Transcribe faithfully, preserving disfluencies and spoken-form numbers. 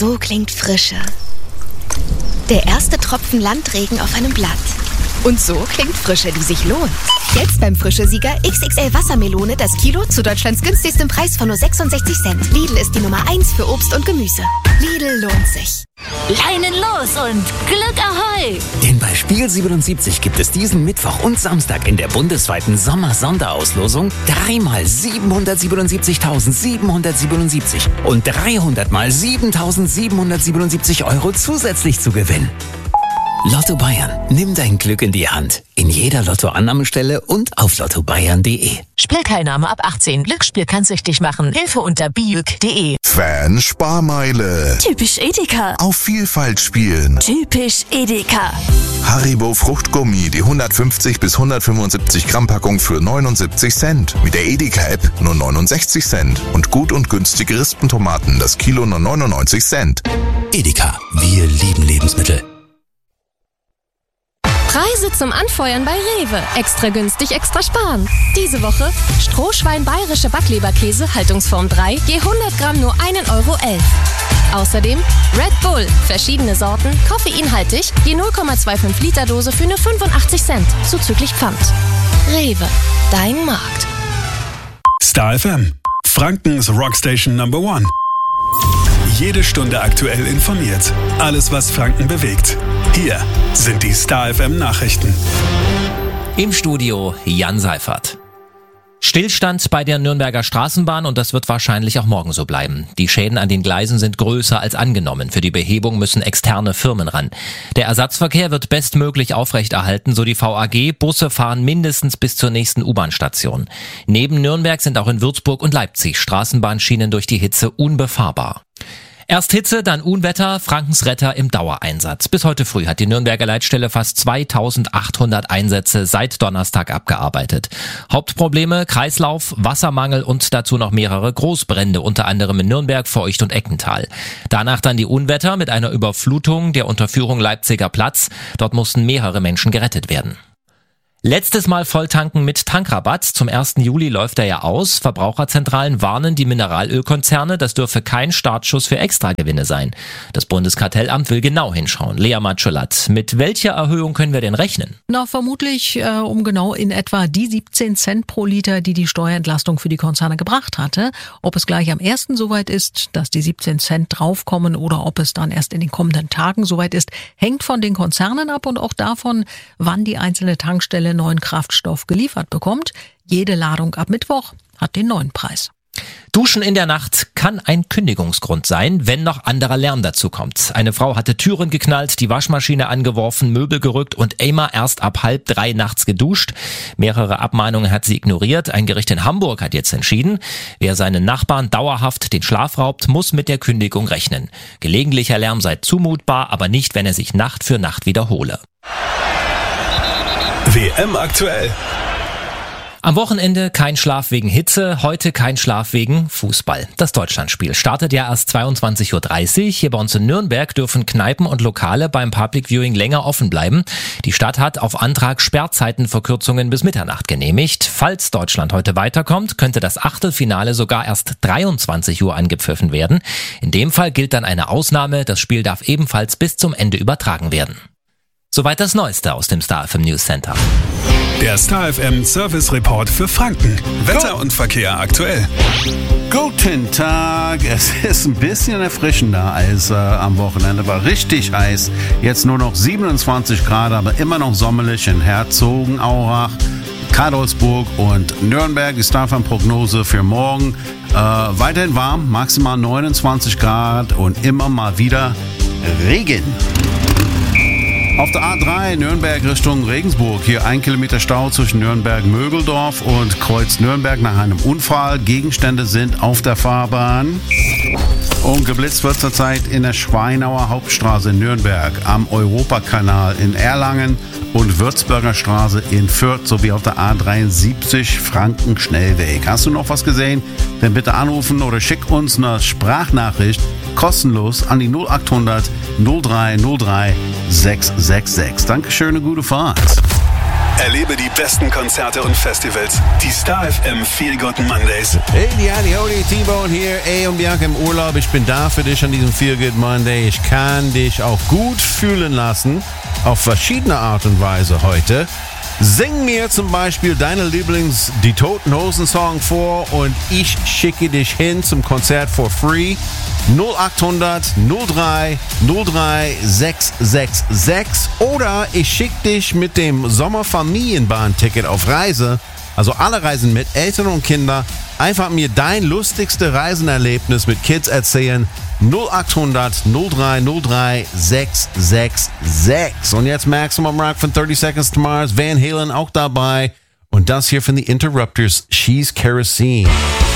So klingt Frische. Der erste Tropfen Landregen auf einem Blatt. Und so klingt Frische, die sich lohnt. Jetzt beim Frische-Sieger X X L Wassermelone das Kilo zu Deutschlands günstigstem Preis von nur sechsundsechzig Cent. Lidl ist die Nummer eins für Obst und Gemüse. Lidl lohnt sich. Leinen los und Glück Ahoi! Denn bei Spiel siebenundsiebzig gibt es diesen Mittwoch und Samstag in der bundesweiten Sommer-Sonderauslosung dreimal siebenhundertsiebenundsiebzigtausendsiebenhundertsiebenundsiebzig und dreihundert mal siebentausendsiebenhundertsiebenundsiebzig Euro zusätzlich zu gewinnen. Lotto Bayern. Nimm dein Glück in die Hand. In jeder Lottoannahmestelle und auf lotto bayern punkt de. Spielteilnahme ab achtzehn. Glücksspiel kann süchtig machen. Hilfe unter biuk punkt de. Fan-Sparmeile. Typisch Edeka. Auf Vielfalt spielen. Typisch Edeka. Haribo Fruchtgummi, die hundertfünfzig bis hundertfünfundsiebzig Gramm Packung für neunundsiebzig Cent. Mit der Edeka-App nur neunundsechzig Cent. Und gut und günstige Rispentomaten, das Kilo nur neunundneunzig Cent. Edeka. Wir lieben Lebensmittel. Preise zum Anfeuern bei Rewe. Extra günstig, extra sparen. Diese Woche Strohschwein bayerische Backleberkäse, Haltungsform drei, je hundert Gramm nur ein Euro elf. Außerdem Red Bull, verschiedene Sorten, koffeinhaltig, je null Komma fünfundzwanzig Liter Dose für nur fünfundachtzig Cent, zuzüglich Pfand. Rewe, dein Markt. Star F M, Frankens Rockstation Number One. Jede Stunde aktuell informiert. Alles, was Franken bewegt. Hier sind die Star F M Nachrichten. Im Studio Jan Seifert. Stillstand bei der Nürnberger Straßenbahn und das wird wahrscheinlich auch morgen so bleiben. Die Schäden an den Gleisen sind größer als angenommen. Für die Behebung müssen externe Firmen ran. Der Ersatzverkehr wird bestmöglich aufrechterhalten, so die V A G. Busse fahren mindestens bis zur nächsten U-Bahn-Station. Neben Nürnberg sind auch in Würzburg und Leipzig Straßenbahnschienen durch die Hitze unbefahrbar. Erst Hitze, dann Unwetter, Frankens Retter im Dauereinsatz. Bis heute früh hat die Nürnberger Leitstelle fast zweitausendachthundert Einsätze seit Donnerstag abgearbeitet. Hauptprobleme, Kreislauf, Wassermangel und dazu noch mehrere Großbrände, unter anderem in Nürnberg, Feucht und Eckental. Danach dann die Unwetter mit einer Überflutung der Unterführung Leipziger Platz. Dort mussten mehrere Menschen gerettet werden. Letztes Mal volltanken mit Tankrabatt. Zum ersten Juli läuft er ja aus. Verbraucherzentralen warnen die Mineralölkonzerne, das dürfe kein Startschuss für Extragewinne sein. Das Bundeskartellamt will genau hinschauen. Lea Matscholat, mit welcher Erhöhung können wir denn rechnen? Na, vermutlich äh, um genau in etwa die siebzehn Cent pro Liter, die die Steuerentlastung für die Konzerne gebracht hatte. Ob es gleich am ersten soweit ist, dass die siebzehn Cent draufkommen oder ob es dann erst in den kommenden Tagen soweit ist, hängt von den Konzernen ab und auch davon, wann die einzelne Tankstelle neuen Kraftstoff geliefert bekommt. Jede Ladung ab Mittwoch hat den neuen Preis. Duschen in der Nacht kann ein Kündigungsgrund sein, wenn noch anderer Lärm dazu kommt. Eine Frau hatte Türen geknallt, die Waschmaschine angeworfen, Möbel gerückt und immer erst ab halb drei nachts geduscht. Mehrere Abmahnungen hat sie ignoriert. Ein Gericht in Hamburg hat jetzt entschieden, wer seinen Nachbarn dauerhaft den Schlaf raubt, muss mit der Kündigung rechnen. Gelegentlicher Lärm sei zumutbar, aber nicht, wenn er sich Nacht für Nacht wiederhole. W M aktuell. Am Wochenende kein Schlaf wegen Hitze, heute kein Schlaf wegen Fußball. Das Deutschlandspiel startet ja erst zweiundzwanzig Uhr dreißig. Hier bei uns in Nürnberg dürfen Kneipen und Lokale beim Public Viewing länger offen bleiben. Die Stadt hat auf Antrag Sperrzeitenverkürzungen bis Mitternacht genehmigt. Falls Deutschland heute weiterkommt, könnte das Achtelfinale sogar erst dreiundzwanzig Uhr angepfiffen werden. In dem Fall gilt dann eine Ausnahme. Das Spiel darf ebenfalls bis zum Ende übertragen werden. Soweit das Neueste aus dem Star F M News Center. Der Star F M Service Report für Franken. Wetter und Verkehr aktuell. Guten Tag. Es ist ein bisschen erfrischender als äh, am Wochenende. War richtig heiß. Jetzt nur noch siebenundzwanzig Grad, aber immer noch sommerlich in Herzogenaurach, Karlsburg und Nürnberg. Die Star F M Prognose für morgen. Äh, weiterhin warm, maximal neunundzwanzig Grad und immer mal wieder Regen. Auf der A drei Nürnberg Richtung Regensburg. Hier ein Kilometer Stau zwischen Nürnberg-Mögeldorf und Kreuz Nürnberg nach einem Unfall. Gegenstände sind auf der Fahrbahn. Und geblitzt wird zurzeit in der Schweinauer Hauptstraße in Nürnberg, am Europakanal in Erlangen und Würzburger Straße in Fürth sowie auf der A dreiundsiebzig Franken-Schnellweg. Hast du noch was gesehen? Dann bitte anrufen oder schick uns eine Sprachnachricht kostenlos an die null achthundert null drei null drei sechs sechs sechs. Dankeschön, eine gute Fahrt. Erlebe die besten Konzerte und Festivals. Die Star F M Feel Good Mondays. Hey, Diani, Hodi, T-Bone hier. Ey und Bianca im Urlaub. Ich bin da für dich an diesem Feel Good Monday. Ich kann dich auch gut fühlen lassen. Auf verschiedene Art und Weise heute. Sing mir zum Beispiel deine Lieblings-Die Toten Hosen-Song vor und ich schicke dich hin zum Konzert for free. null acht hundert null drei null drei sechs sechs sechs oder ich schicke dich mit dem Sommerfamilienbahn-Ticket auf Reise. Also alle Reisen mit Eltern und Kindern. Einfach mir dein lustigste Reisenerlebnis mit Kids erzählen. null acht hundert null drei null drei sechs sechs sechs. Und jetzt Maximum Rock von thirty Seconds to Mars, Van Halen auch dabei. Und das hier von The Interrupters, She's Kerosene.